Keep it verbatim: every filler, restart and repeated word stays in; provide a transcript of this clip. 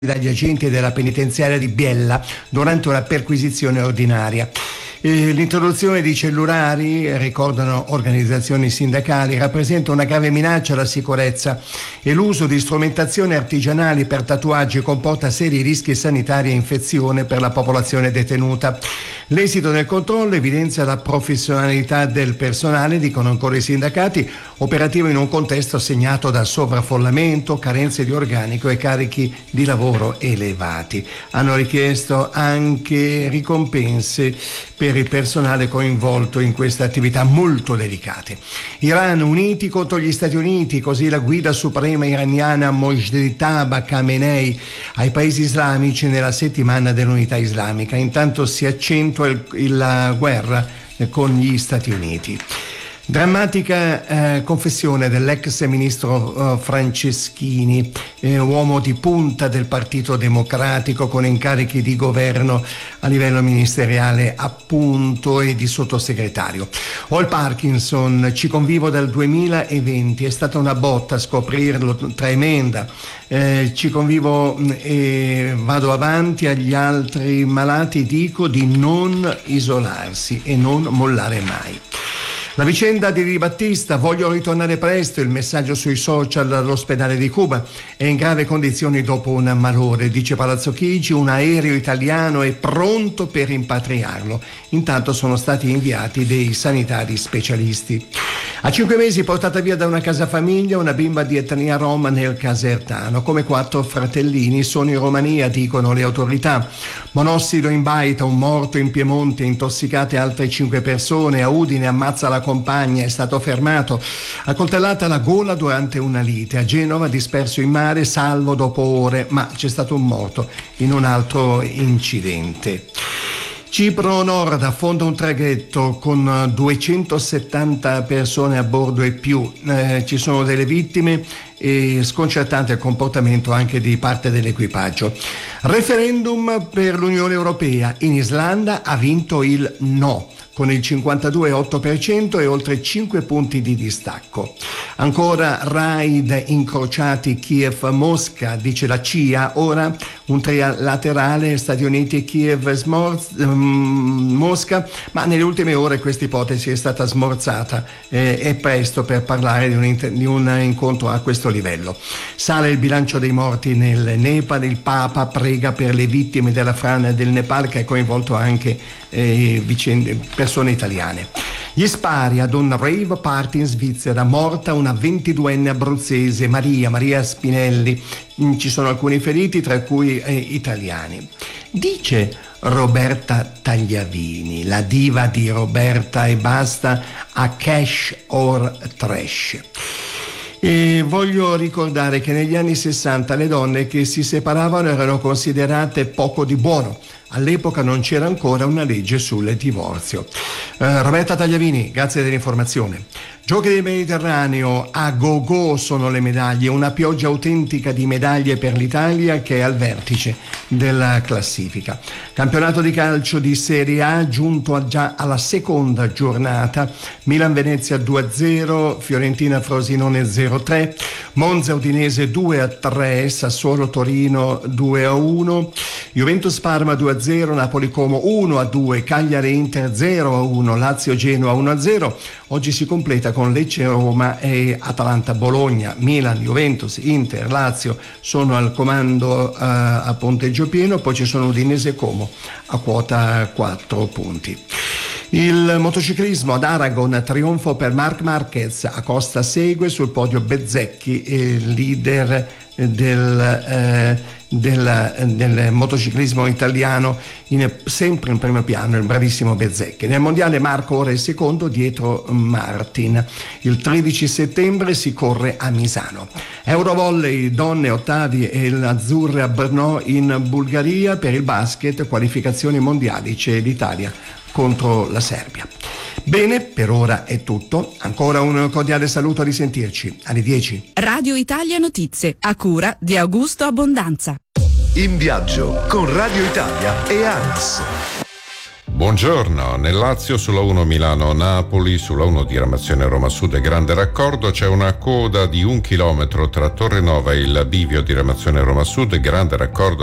dagli agenti della penitenziaria di Biella durante una perquisizione ordinaria. Eh, l'introduzione di cellulari, ricordano organizzazioni sindacali, rappresenta una grave minaccia alla sicurezza e l'uso di strumentazioni artigianali per tatuaggi comporta seri rischi sanitari e infezione per la popolazione detenuta. L'esito del controllo evidenzia la professionalità del personale, dicono ancora i sindacati, operativo in un contesto segnato da sovraffollamento, carenze di organico e carichi di lavoro elevati. Hanno richiesto anche ricompense per il personale coinvolto in queste attività molto delicate. Iran uniti contro gli Stati Uniti, così la guida suprema iraniana Mojtaba Khamenei ai paesi islamici nella settimana dell'unità islamica. Intanto si accentua il, il, la guerra con gli Stati Uniti. Drammatica eh, confessione dell'ex ministro eh, Franceschini, eh, uomo di punta del Partito Democratico con incarichi di governo a livello ministeriale appunto e di sottosegretario. Ho il Parkinson, ci convivo dal duemilaventi, è stata una botta scoprirlo, tremenda. Eh, ci convivo e vado avanti, agli altri malati dico di non isolarsi e non mollare mai. La vicenda di Di Battista, voglio ritornare presto, il messaggio sui social dall'ospedale di Cuba, è in grave condizioni dopo un malore, dice Palazzo Chigi, un aereo italiano è pronto per rimpatriarlo, intanto sono stati inviati dei sanitari specialisti. A cinque mesi portata via da una casa famiglia una bimba di etnia rom nel Casertano, come quattro fratellini sono in Romania, dicono le autorità. Monossido in baita, un morto in Piemonte, intossicate altre cinque persone, a Udine ammazza la compagna, è stato fermato, ha coltellata la gola durante una lite, a Genova disperso in mare, salvo dopo ore, ma c'è stato un morto in un altro incidente. Cipro Nord affonda un traghetto con duecentosettanta persone a bordo e più, eh, ci sono delle vittime e sconcertante il comportamento anche di parte dell'equipaggio. Referendum per l'Unione Europea, in Islanda ha vinto il no, con il cinquantadue virgola otto per cento e oltre cinque punti di distacco. Ancora raid incrociati Kiev-Mosca, dice la C I A, ora un trilaterale Stati Uniti, Kiev, Smorz, um, Mosca, ma nelle ultime ore questa ipotesi è stata smorzata, eh, è presto per parlare di un, inter- di un incontro a questo livello. Sale il bilancio dei morti nel Nepal, il Papa prega per le vittime della frana del Nepal che ha coinvolto anche eh, vicende, persone italiane. Gli spari ad un rave party in Svizzera, morta una ventiduenne abruzzese, Maria, Maria Spinelli. Ci sono alcuni feriti, tra cui eh, italiani. Dice Roberta Tagliavini, la diva di Roberta e basta, a cash or trash. E voglio ricordare che negli anni sessanta le donne che si separavano erano considerate poco di buono. All'epoca non c'era ancora una legge sul divorzio. Eh, Roberta Tagliavini, grazie dell'informazione. Giochi del Mediterraneo, a go-go sono le medaglie, una pioggia autentica di medaglie per l'Italia che è al vertice della classifica. Campionato di calcio di Serie A giunto a già alla seconda giornata, Milan-Venezia due a zero, Fiorentina-Frosinone zero a tre, Monza-Udinese due a tre, Sassuolo-Torino due a uno, Juventus-Parma due a zero, Napoli-Como uno a due, Cagliari-Inter zero a uno, Lazio-Genoa uno a zero. Oggi si completa con Lecce-Roma e Atalanta-Bologna. Milan, Juventus, Inter, Lazio sono al comando uh, a punteggio pieno, poi ci sono Udinese e Como a quota quattro punti. Il motociclismo ad Aragon, trionfo per Marc Marquez, Acosta segue, sul podio Bezzecchi, il leader del, eh, del, del motociclismo italiano, in, sempre in primo piano il bravissimo Bezzecchi. Nel mondiale Marco ora è il secondo dietro Martin. Il tredici settembre si corre a Misano. Eurovolley, donne ottavi e l'azzurra Brno in Bulgaria. Per il basket qualificazioni mondiali, c'è l'Italia contro la Serbia. Bene, per ora è tutto. Ancora un cordiale saluto, a risentirci alle dieci. Radio Italia Notizie, a cura di Augusto Abbondanza. In viaggio con Radio Italia e A N S. Buongiorno, nel Lazio sulla uno Milano-Napoli, sulla uno diramazione Roma Sud e Grande Raccordo c'è una coda di un chilometro tra Torrenova e il bivio diramazione Roma Sud e Grande Raccordo